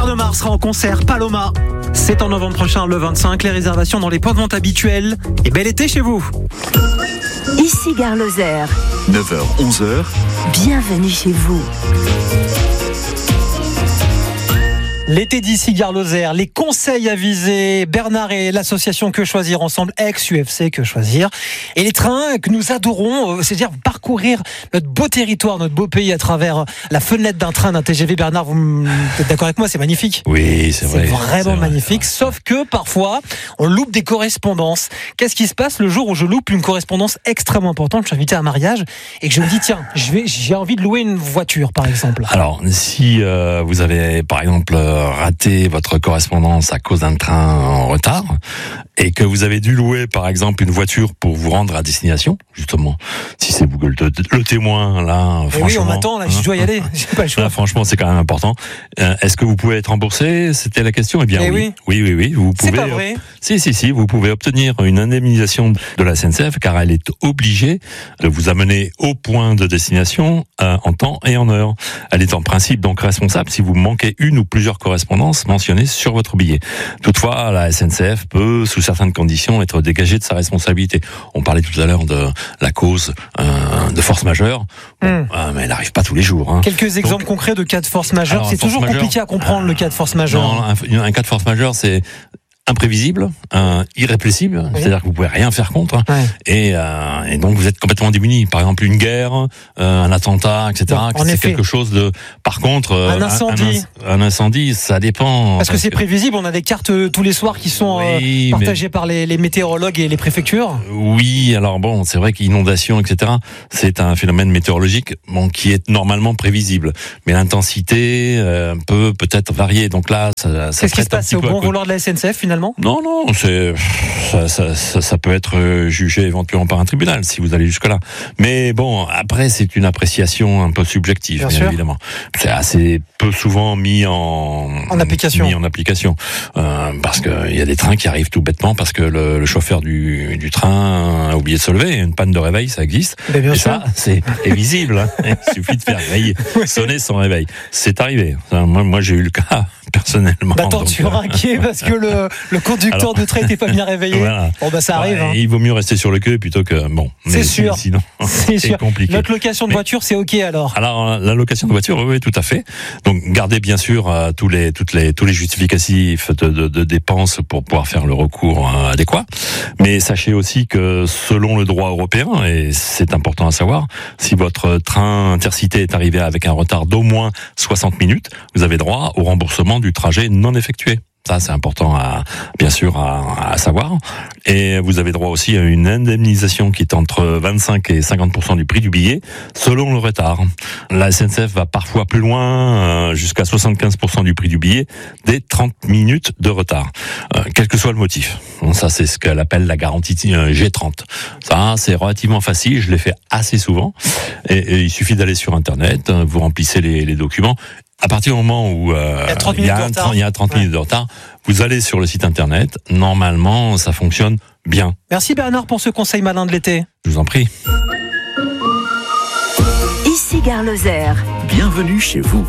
de Mars sera en concert, Paloma. C'est en novembre prochain, le 25. Les réservations dans les points de vente habituels. Et bel été chez vous. Ici Gare Lozère. 9h, 11h. Bienvenue chez vous. L'été d'ici Gare Lozère, les conseils avisés, Bernard et l'association Que Choisir Ensemble, ex-UFC Que Choisir, et les trains que nous adorons, c'est-à-dire parcourir notre beau territoire, notre beau pays à travers la fenêtre d'un train, d'un TGV. Bernard, vous êtes d'accord avec moi, c'est magnifique. Oui, c'est vrai. C'est vraiment magnifique, c'est vrai. sauf que parfois, on loupe des correspondances. Qu'est-ce qui se passe le jour où je loupe une correspondance extrêmement importante? Je suis invité à un mariage et que je me dis, tiens, j'ai envie de louer une voiture, par exemple. Alors, si vous avez, par exemple, raté votre correspondance à cause d'un train en retard et que vous avez dû louer, par exemple, une voiture pour vous rendre à destination, justement, si c'est Google le témoin, là, Et franchement... oui, on m'attend, là, je dois y aller, j'ai pas le choix. Là, franchement, c'est quand même important. Est-ce que vous pouvez être remboursé? C'était la question. Eh bien, oui. Oui. Vous pouvez. C'est pas vrai. Si. Vous pouvez obtenir une indemnisation de la SNCF car elle est obligée de vous amener au point de destination en temps et en heure. Elle est en principe donc responsable si vous manquez une ou plusieurs correspondances mentionnées sur votre billet. Toutefois, la SNCF peut, sous certaines conditions, être dégagée de sa responsabilité. On parlait tout à l'heure de la cause de force majeure, mais elle n'arrive pas tous les jours. Hein. Quelques exemples concrets de cas de force majeure. C'est toujours compliqué à comprendre le cas de force majeure. Non, un cas de force majeure, c'est imprévisible, irrépressible, c'est-à-dire que vous pouvez rien faire contre, et donc vous êtes complètement démuni. Par exemple, une guerre, un attentat, etc. C'est quelque chose de. Par contre, un incendie. Un incendie, ça dépend. Parce que c'est prévisible. On a des cartes tous les soirs qui sont partagées par les météorologues et les préfectures. Oui, alors bon, c'est vrai qu'inondation, etc. C'est un phénomène météorologique, qui est normalement prévisible, mais l'intensité peut peut-être varier. Donc là, ça. Qu'est-ce qui se passe? C'est au bon vouloir de la SNCF finalement? Non, ça peut être jugé éventuellement par un tribunal si vous allez jusque-là. Mais bon, après, c'est une appréciation un peu subjective, bien évidemment. C'est assez peu souvent mis en application. Parce qu'il y a des trains qui arrivent tout bêtement parce que le chauffeur du train a oublié de se lever. Une panne de réveil, ça existe. Et ça, c'est visible. Hein. Il suffit de faire sonner son réveil. C'est arrivé. Moi, j'ai eu le cas personnellement. Attends, tu es inquiet parce que le conducteur de train n'était pas bien réveillé. Voilà. Bon, ça arrive. Hein. Il vaut mieux rester sur le queue plutôt que C'est sûr. Sinon, c'est compliqué. Notre location de voiture, c'est ok alors. Alors la location de voiture, oui, tout à fait. Donc gardez bien sûr tous les justificatifs de dépenses pour pouvoir faire le recours adéquat. Mais sachez aussi que selon le droit européen, et c'est important à savoir, si votre train intercité est arrivé avec un retard d'au moins 60 minutes, vous avez droit au remboursement du trajet non effectué. Ça, c'est important bien sûr à savoir. Et vous avez droit aussi à une indemnisation qui est entre 25 et 50% du prix du billet, selon le retard. La SNCF va parfois plus loin, jusqu'à 75% du prix du billet, dès 30 minutes de retard, quel que soit le motif. Donc ça, c'est ce qu'elle appelle la garantie G30. Ça, c'est relativement facile, je l'ai fait assez souvent. Et il suffit d'aller sur Internet, vous remplissez les documents. À partir du moment où il y a 30 minutes de retard, vous allez sur le site internet. Normalement, ça fonctionne bien. Merci Bernard pour ce conseil malin de l'été. Je vous en prie. Ici Gare Lozère. Bienvenue chez vous.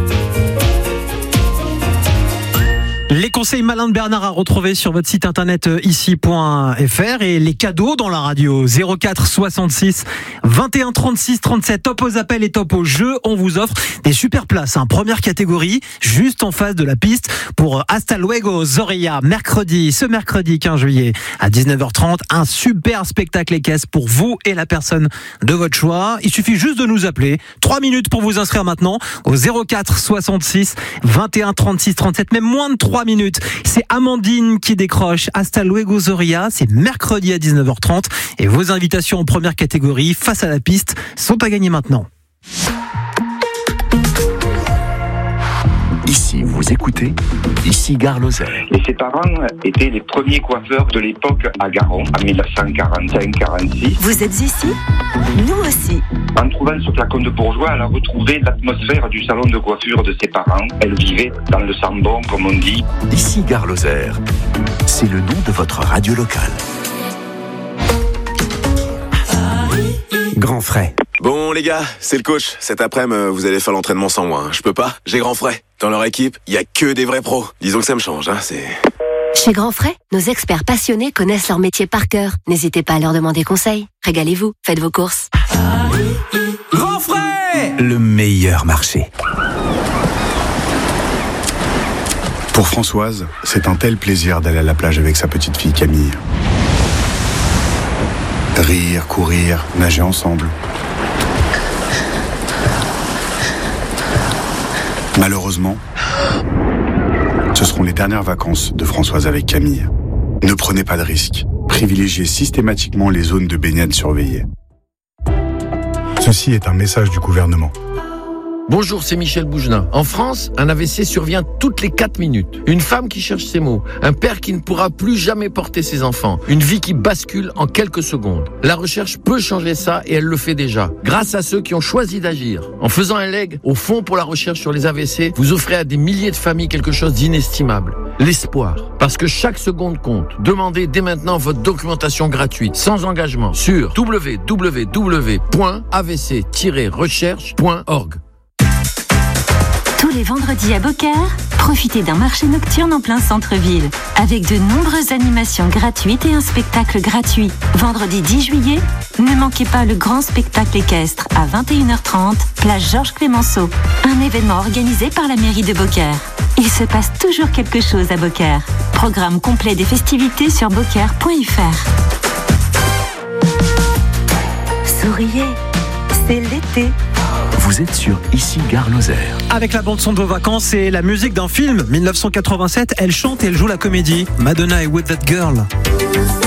Les conseils malins de Bernard à retrouver sur votre site internet ici.fr et les cadeaux dans la radio 04 66 21 36 37. Top aux appels et top aux jeux. On vous offre des super places. Première catégorie, juste en face de la piste pour Hasta Luego Zorrilla. Ce mercredi 15 juillet à 19h30. Un super spectacle équestre pour vous et la personne de votre choix. Il suffit juste de nous appeler. 3 minutes pour vous inscrire maintenant au 04 66 21 36 37. Même moins de 3 minutes. C'est Amandine qui décroche Hasta Luego Zorrilla. C'est mercredi à 19h30. Et vos invitations en première catégorie face à la piste sont à gagner maintenant. Ici, vous écoutez, ici Gare Lozère. Et ses parents étaient les premiers coiffeurs de l'époque à Garon, en 1945-46. Vous êtes ici? Nous aussi. En trouvant ce flacon de bourgeois, elle a retrouvé l'atmosphère du salon de coiffure de ses parents. Elle vivait dans le sambon, comme on dit. Ici Gare Lozère, c'est le nom de votre radio locale. Grand frais. Bon les gars, c'est le coach. Cet après-midi, vous allez faire l'entraînement sans moi. Je peux pas, j'ai grand frais. Dans leur équipe, il y a que des vrais pros. Disons que ça me change, c'est... Chez Grand Frais, nos experts passionnés connaissent leur métier par cœur. N'hésitez pas à leur demander conseil. Régalez-vous, faites vos courses. Grand Frais, le meilleur marché. Pour Françoise, c'est un tel plaisir d'aller à la plage avec sa petite fille Camille. Rire, courir, nager ensemble. Malheureusement, ce seront les dernières vacances de Françoise avec Camille. Ne prenez pas de risques. Privilégiez systématiquement les zones de baignade surveillées. Ceci est un message du gouvernement. Bonjour, c'est Michel Bougelin. En France, un AVC survient toutes les 4 minutes. Une femme qui cherche ses mots, un père qui ne pourra plus jamais porter ses enfants, une vie qui bascule en quelques secondes. La recherche peut changer ça et elle le fait déjà, grâce à ceux qui ont choisi d'agir. En faisant un leg au Fonds pour la recherche sur les AVC, vous offrez à des milliers de familles quelque chose d'inestimable. L'espoir. Parce que chaque seconde compte. Demandez dès maintenant votre documentation gratuite, sans engagement, sur www.avc-recherche.org. Tous les vendredis à Beaucaire, profitez d'un marché nocturne en plein centre-ville, avec de nombreuses animations gratuites et un spectacle gratuit. Vendredi 10 juillet, ne manquez pas le grand spectacle équestre à 21h30, place Georges Clémenceau. Un événement organisé par la mairie de Beaucaire. Il se passe toujours quelque chose à Beaucaire. Programme complet des festivités sur beaucaire.fr. Souriez, c'est l'été. Vous êtes sur Ici Gare Lozère. Avec la bande-son de vos vacances et la musique d'un film, 1987, elle chante et elle joue la comédie. Madonna et With That Girl.